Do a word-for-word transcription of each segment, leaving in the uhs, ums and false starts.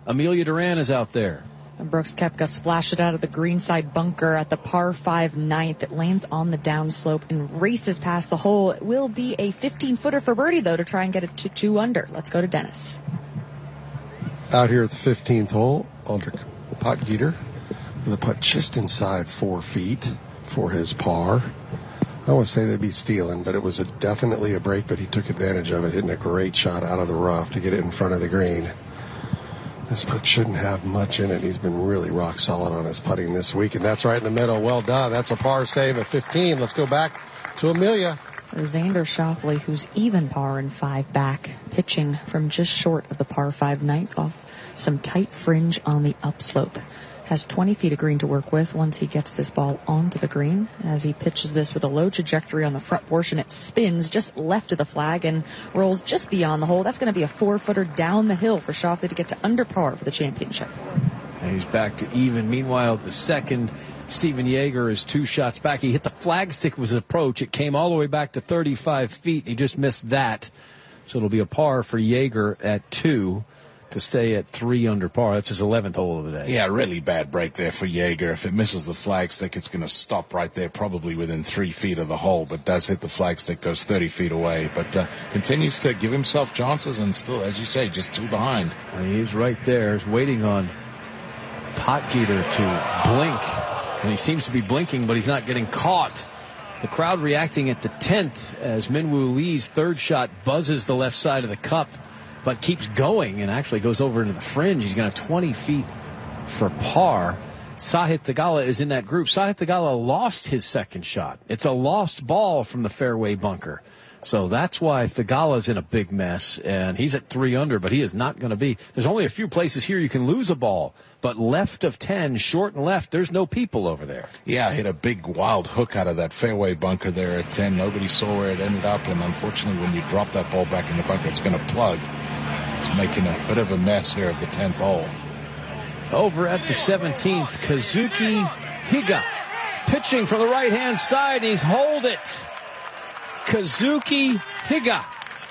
Amelia Duran is out there. And Brooks Koepka splashed it out of the greenside bunker at the par five ninth. It lands on the downslope and races past the hole. It will be a fifteen-footer for birdie, though, to try and get it to two under. Let's go to Dennis. Out here at the fifteenth hole, Aldrich Potgieter with a putt just inside four feet for his par. I wouldn't say they'd be stealing, but it was a, definitely a break, but he took advantage of it, hitting a great shot out of the rough to get it in front of the green. This putt shouldn't have much in it. He's been really rock solid on his putting this week, and that's right in the middle. Well done. That's a par save at fifteen. Let's go back to Amelia. Xander Schauffele, who's even par in five back, pitching from just short of the par five ninth off some tight fringe on the upslope. Has twenty feet of green to work with once he gets this ball onto the green. As he pitches this with a low trajectory on the front portion, it spins just left of the flag and rolls just beyond the hole. That's going to be a four-footer down the hill for Schauffele to get to under par for the championship. And he's back to even. Meanwhile, the second, Stephen Jaeger is two shots back. He hit the flagstick with his approach. It came all the way back to thirty-five feet. He just missed that. So it'll be a par for Jaeger at two to stay at three under par. That's his eleventh hole of the day. Yeah, really bad break there for Jaeger. If it misses the flagstick, it's going to stop right there, probably within three feet of the hole, but does hit the flagstick, goes thirty feet away, but uh, continues to give himself chances and still, as you say, just two behind. And he's right there. He's waiting on Potgieter to blink, and he seems to be blinking, but he's not getting caught. The crowd reacting at the tenth as Minwoo Lee's third shot buzzes the left side of the cup, but keeps going and actually goes over into the fringe. He's going to twenty feet for par. Sahith Theegala is in that group. Sahith Theegala lost his second shot. It's a lost ball from the fairway bunker. So that's why Theegala's in a big mess, and he's at three under, but he is not going to be. There's only a few places here you can lose a ball, but left of ten, short and left, there's no people over there. Yeah, hit a big wild hook out of that fairway bunker there at ten. Nobody saw where it ended up, and unfortunately when you drop that ball back in the bunker, it's going to plug. It's making a bit of a mess here of the tenth hole. Over at the seventeenth, Kazuki Higa pitching from the right-hand side. He's holed it. Kazuki Higa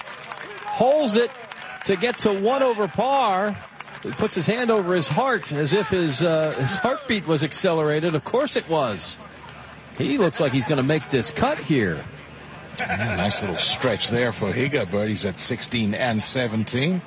holds it to get to one over par. He puts his hand over his heart as if his uh, his heartbeat was accelerated. Of course it was. He looks like he's going to make this cut here. Yeah, nice little stretch there for Higa. Birdie's at sixteen and seventeen.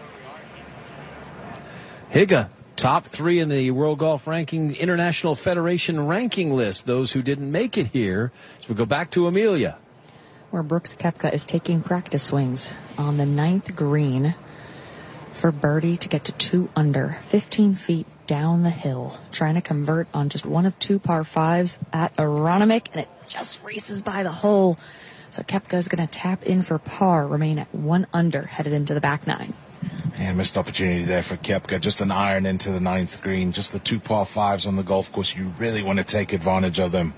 Higa, top three in the World Golf Ranking International Federation ranking list. Those who didn't make it here. So we go back to Amelia, where Brooks Koepka is taking practice swings on the ninth green for birdie to get to two under, fifteen feet down the hill, trying to convert on just one of two par fives at Aronimink, and it just races by the hole. So Koepka is going to tap in for par, remain at one under, headed into the back nine. Yeah, missed opportunity there for Koepka. Just an iron into the ninth green. Just the two par fives on the golf course. You really want to take advantage of them.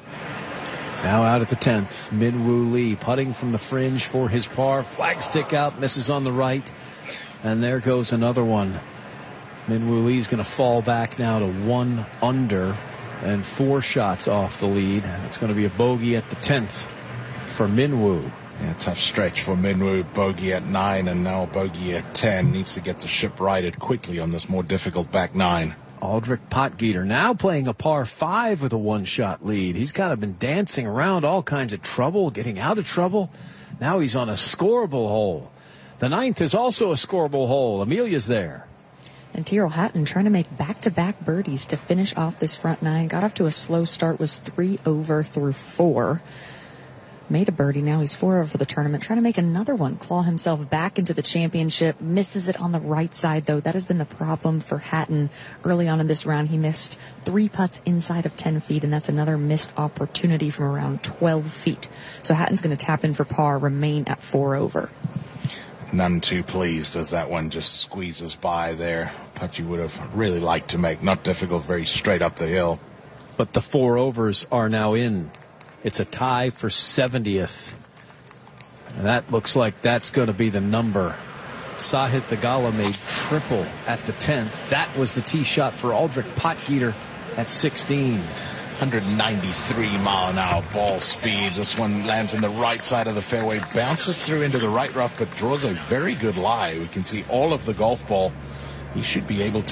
Now out at the tenth, Minwoo Lee putting from the fringe for his par. Flagstick out, misses on the right. And there goes another one. Minwoo Lee's going to fall back now to one under and four shots off the lead. It's going to be a bogey at the tenth for Minwoo. Yeah, tough stretch for Minwoo. Bogey at nine and now a bogey at ten. Needs to get the ship righted quickly on this more difficult back nine. Aldrich Potgieter now playing a par five with a one-shot lead. He's kind of been dancing around all kinds of trouble, getting out of trouble. Now he's on a scoreable hole. The ninth is also a scoreable hole. Amelia's there. And Tyrrell Hatton trying to make back-to-back birdies to finish off this front nine. Got off to a slow start, was three over through four. Made a birdie. Now he's four over for the tournament. Trying to make another one. Claw himself back into the championship. Misses it on the right side, though. That has been the problem for Hatton early on in this round. He missed three putts inside of ten feet, and that's another missed opportunity from around twelve feet. So Hatton's going to tap in for par, remain at four over. None too pleased as that one just squeezes by there. Putt you would have really liked to make. Not difficult, very straight up the hill. But the four overs are now in. It's a tie for seventieth. And that looks like that's going to be the number. Sahith Theegala made triple at the tenth. That was the tee shot for Aldrich Potgieter at sixteen. one ninety-three mile an hour ball speed. This one lands in the right side of the fairway, bounces through into the right rough, but draws a very good lie. We can see all of the golf ball. He should be able to